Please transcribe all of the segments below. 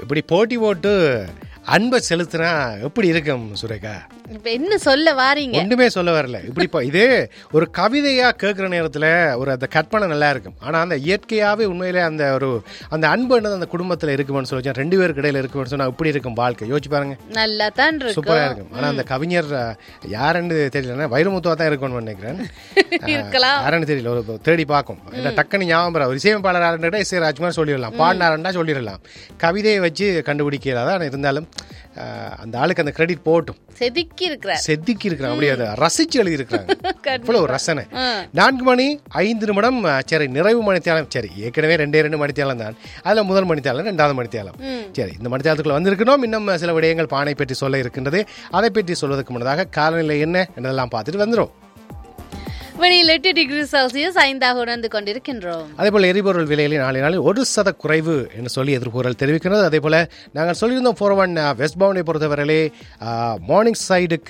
இப்படி போட்டி போட்டு அன்பை செலுத்தினா எப்படி இருக்கும் சுரேகா? என்ன சொல்ல வாரீங்க? ஒன்றுமே சொல்ல வரல. இப்படி இது ஒரு கவிதையா கேட்குற நேரத்தில் ஒரு அந்த கற்பனை நல்லா இருக்கும். ஆனால் அந்த இயற்கையாகவே உண்மையிலே அந்த ஒரு அந்த அன்புன்றது அந்த குடும்பத்தில் இருக்குமென்னு சொல்லி 2 பேருக்கு இடையில இருக்குமென்னு சொன்னால் இப்படி இருக்கும் வாழ்க்கை. யோசிச்சு பாருங்க, நல்லா தான் இருக்கும், சூப்பராக இருக்கும். ஆனால் அந்த கவிஞர் யாருன்னு தெரியல, வைரமுத்துவா தான் இருக்கும்னு நினைக்கிறேன். யாருன்னு தெரியல, ஒரு தேடி பார்க்கும். என்ன டக்குன்னு ஞாபகம் ஒரு இசையமைப்பாளர் யாருன்னு இசை ராஜ்குமார் சொல்லிடலாம், பாடினாருன்னா சொல்லிடலாம். கவிதையை வச்சு கண்டுபிடிக்கிறதா. ஆனால் இருந்தாலும் அந்த ஆளுக்கு அந்த கிரெடிட் போட்டும். செதுக்கி இருக்கிறாங்க, அப்படியே அதை ரசிச்சு எழுதி இருக்கிறாங்க. இவ்வளவு ரசனை. 4 மணி 5 நிமிடம். சரி, நிறைவு மணித்தியாலம். சரி, ஏற்கனவே 2 மணித்தியாலம் தான். அதுல முதல் மணித்தியாலம், 2வது மணித்தியாலம். சரி, இந்த மணித்தியாலத்துக்குள்ள வந்திருக்கணும். இன்னும் சில விடயங்கள் பானை பற்றி சொல்ல இருக்கின்றது. அதை பற்றி சொல்வதற்கு முன்னதாக காலநிலை என்ன என்றெல்லாம் பார்த்துட்டு வந்துடும். வெளியில் 8 டிகிரி செல்சியஸ் 5ஆக உணர்ந்து கொண்டிருக்கின்றோம். அதேபோல் எரிபொருள் விலையில் நாளில் 1% குறைவு என்று சொல்லி எதிர்ப்புகள் தெரிவிக்கிறது. அதே போல நாங்கள் சொல்லியிருந்தோம் 401 வெஸ்ட் பவுண்டை பொறுத்தவரையிலே மார்னிங்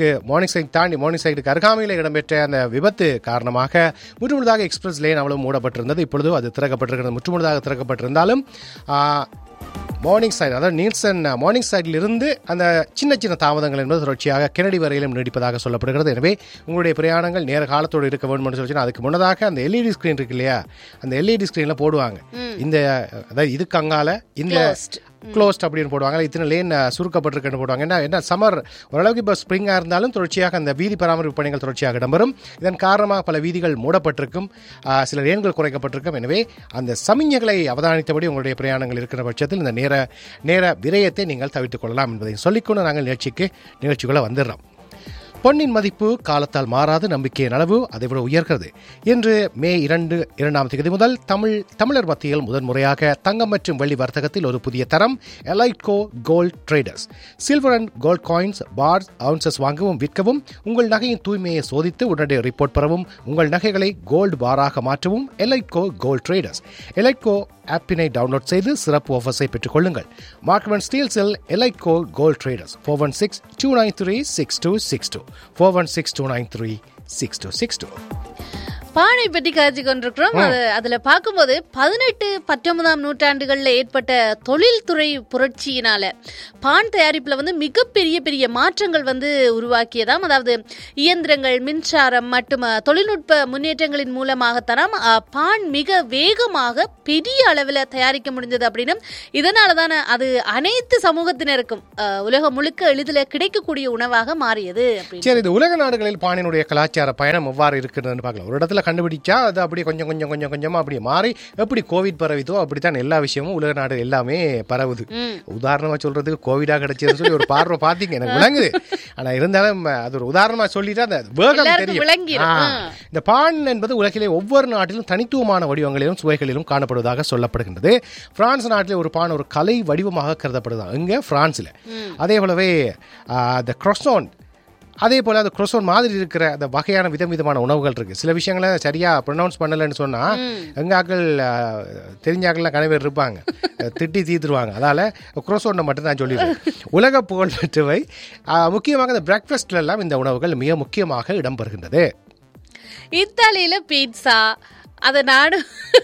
சைடுக்கு அருகாமையில் இடம்பெற்ற அந்த விபத்து காரணமாக முற்றுமுழுதாக எக்ஸ்பிரஸ் லேன் அவ்வளவு மூடப்பட்டிருந்தது. இப்பொழுது அது திறக்கப்பட்டிருக்கிறது. முற்றுமுழுதாக திறக்கப்பட்டிருந்தாலும் மார்னிங் சைடு, அதாவது நீல்சன் மார்னிங் சைடில் இருந்து அந்த சின்ன சின்ன தாமதங்கள் என்பது தொடர்ச்சியாக கெனடி வரையிலும் நீடிப்பதாக சொல்லப்படுகிறது. எனவே உங்களுடைய பிரயாணங்கள் நேர காலத்தோடு இருக்க வேண்டும் என்று சொல்லி அதுக்கு முன்னதாக அந்த எல்இடி ஸ்கிரீன் இருக்கு இல்லையா, அந்த எல்இடி ஸ்கிரீன்ல போடுவாங்க. இந்த அதாவது இதுக்கு அங்கால இந்த க்ளோஸ்ட் அப்படின்னு போடுவாங்க, இத்தனை லேன் சுருக்கப்பட்டிருக்குன்னு போடுவாங்க. என்ன சம்மர் ஓரளவுக்கு இப்போ ஸ்ப்ரிங்காக இருந்தாலும் தொடர்ச்சியாக அந்த வீதி பராமரிப்பு பணிகள் தொடர்ச்சியாக இடம்பெறும். இதன் காரணமாக பல வீதிகள் மூடப்பட்டிருக்கும், சில லேன்கள் குறைக்கப்பட்டிருக்கும். எனவே அந்த சமிஞ்சைகளை அவதானித்தபடி உங்களுடைய பிரயாணங்கள் இருக்கிற பட்சத்தில் இந்த நேர விரயத்தை நீங்கள் தவிர்த்துக் கொள்ளலாம் என்பதை சொல்லிக்கொண்டு நாங்கள் நிகழ்ச்சிக்குள்ள வந்துடுறோம். பொன்னின் மதிப்பு காலத்தால் மாறாது, நம்பிக்கையின் அளவு அதைவிட உயர்கிறது என்று மே 2ஆம் தேதி முதல் தமிழர் மத்தியில் முதன்முறையாக தங்கம் மற்றும் வெள்ளி வர்த்தகத்தில் ஒரு புதிய தரம் எலைட்கோ gold traders. Silver and gold coins, parse, ounces வாங்கவும் விற்கவும், உங்கள் நகையின் தூய்மையை சோதித்து உடனடி ரிப்போர்ட் பெறவும், உங்கள் நகைகளை கோல்டு பாராக மாற்றவும் எலைட்கோ கோல்ட் ட்ரேடர்ஸ். எலைட்கோ ஆப்பினை டவுன்லோட் செய்து சிறப்பு ஆஃபர்ஸை பெற்றுக் கொள்ளுங்கள். மார்க்மன் ஸ்டீல்ஸில் எலைட்கோ கோல்ட் ட்ரேடர்ஸ் 416-293-6262 416-293-6262. பானை பற்றி காய்ச்சி கொண்டிருக்கிறோம். அதுல பார்க்கும்போது 18-19ஆம் நூற்றாண்டுகள்ல ஏற்பட்ட தொழில்துறை புரட்சியினால பான் தயாரிப்புல மிகப்பெரிய மாற்றங்கள் உருவாக்கியதாம். அதாவது இயந்திரங்கள், மின்சாரம் மற்றும் தொழில்நுட்ப முன்னேற்றங்களின் மூலமாகத்தான் பான் மிக வேகமாக பெரிய அளவில் தயாரிக்க முடிஞ்சது அப்படின்னு. இதனாலதான் அது அனைத்து சமூகத்தினருக்கும் உலகம் முழுக்க எளிதில் கிடைக்கக்கூடிய உணவாக மாறியது. சரி, இது உலக நாடுகளில் பானினுடைய கலாச்சார பயணம் எவ்வாறு இருக்குன்னு பார்க்கலாம். ஒரு இடத்துல கண்டுபிடிச்சா அது அப்படியே கொஞ்சமா அப்படியே மாறி எப்படி கோவிட் பரவிதோ அப்படித்தான் எல்லா விஷயமும் உலக நாடு எல்லாமே பரவுது. உதாரணமா சொல்றதுக்கு கோவிடா கிடைச்சதுன்னு சொல்லி ஒரு பார்வை பார்த்தீங்க, எனக்கு விளங்குது. ஆனா இருந்தாலும் அது ஒரு உதாரணமா சொல்லிட்டு அந்த வேகம் தெரியும். இந்த பான் என்பது உலகிலே ஒவ்வொரு நாட்டிலும் தனித்துவமான வடிவங்களிலும் சுவைகளிலும் காணப்படுவதாக சொல்லப்படுகின்றது. பிரான்ஸ் நாட்டிலே ஒரு பான் ஒரு கலை வடிவமாக கருதப்படுது இங்க பிரான்ஸ்ல. அதே போலவே croissant, அதே போல அந்த croissant மாதிரி இருக்கிற அந்த வகையான விதமான உணவுகள் இருக்கு. சில விஷயங்களை சரியா ப்ரொனவுன்ஸ் பண்ணலன்னு சொன்னா எங்காக்கள் தெரிஞ்சாக்கள்லாம் கனவே இருப்பாங்க, திட்டி தீத்துருவாங்க. அதால croissant மட்டும் நான் சொல்லிடுறேன். உலக புகழ்பெற்றவை முக்கியமாக இந்த பிரேக்ஃபாஸ்ட்ல எல்லாம் இந்த உணவுகள் மிக முக்கியமாக இடம்பெறுகின்றது. இத்தாலியில பீட்சா, அதை நாடு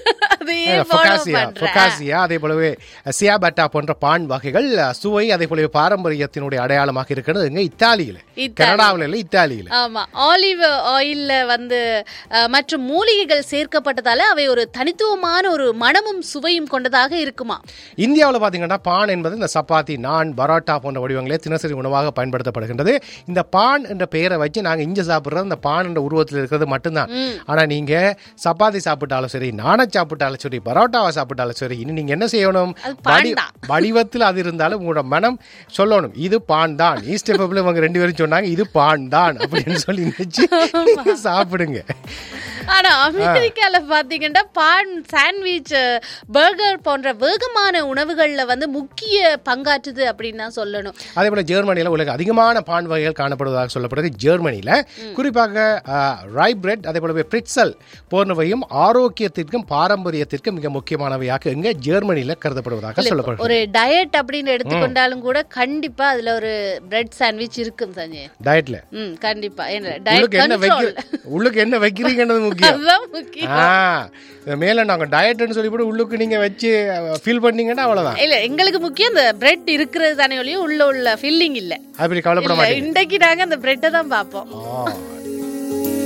அதே போலவே சியாபட்டா போன்ற பான் வகைகள் சுவை அதே போலவே பாரம்பரியத்தினுடைய அடையாளமாக இருக்கிறது இங்க இத்தாலியில, கனடாவில இல்ல இத்தாலியில. ஆமா, ஆலிவ் ஆயில்ல மற்றும் மூலிகைகள் சேர்க்கப்பட்டதால அவை ஒரு தனித்துவமான ஒரு மணமும் சுவையும் கொண்டதாக இருக்குமா. இந்தியாவில் பாத்தீங்கன்னா பான் என்பது இந்த சப்பாத்தி, நான், பரோட்டா போன்ற வடிவங்களே தினசரி உணவாக பயன்படுத்தப்படுகின்றது. இந்த பான் என்ற பெயரை வச்சு நாங்க இங்க சாப்பிடுறது இந்த பான் என்ற உருவத்தில் இருக்கிறது மட்டும்தான். ஆனா நீங்க சப்பாத்தி சாப்பிட்டாலும் சரி, நானை சாப்பிட்டாலும் சரி, பரோட்டாவை சாப்பிட்டாலும் சரி, இனி நீங்க என்ன செய்யணும், வடிவத்தில் அது இருந்தாலும் உங்களோட மனம் சொல்லணும் இது பான் தான். ஈஸ்ட் எஃப்எம்ல இவங்க 2 பேரும் சொன்னாங்க இது பான் தான் அப்படின்னு சொல்லி நினைச்சு சாப்பிடுங்க. ஆனா அமெரிக்கால பாத்தீங்கன்னா பான் சாண்ட்விச், பர்கர் போன்ற வேகமான உணவுகள்ல முக்கிய பங்காற்றுது அப்படின்னு தான் சொல்லணும். அதே போல ஜெர்மனியில உலக அதிகமான பான் வகைகள் காணப்படுவதாக சொல்லப்படுது. ஜெர்மனியில குறிப்பாக ரை பிரெட், அதே போலவே பிரிட்சல் போன்றவையும் ஆரோக்கியத்திற்கும் பாரம்பரியத்திற்கும் மிக முக்கியமானவையாக இங்க ஜெர்மனியில கருதப்படுவதாக சொல்லப்படுது. ஒரு டயட் அப்படின்னு எடுத்துக்கொண்டாலும் கூட கண்டிப்பா அதுல ஒரு பிரெட் சாண்ட்விச் இருக்கும் சஞ்சய். டயட்ல கண்டிப்பா உள்ளுக்கு என்ன வைக்கிறீங்கன்றது முக்கியம். அதுதான் முக்கியம். மேல நாங்க டயட்னு சொல்லி போட்டு உள்ளுக்கு நீங்க வச்சு ஃபீல் பண்ணீங்கன்னா அவ்வளவுதான். இல்ல எங்களுக்கு முக்கியம் இந்த பிரெட் இருக்கிறது தானே ஒழிய உள்ள ஃபில்லிங் இல்ல. அப்படி கவலைப்பட மாட்டீங்க. இன்றைக்கு நாங்க அந்த பிரெட்டை தான் பார்ப்போம்.